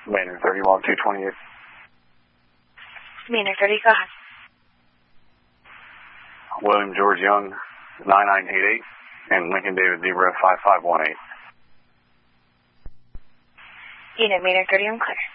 Maynard 30, log 228. Maynard 30, go ahead. William George Young, 9988, and Lincoln David Zebra 5518. Unit Maynard 30, I'm clear.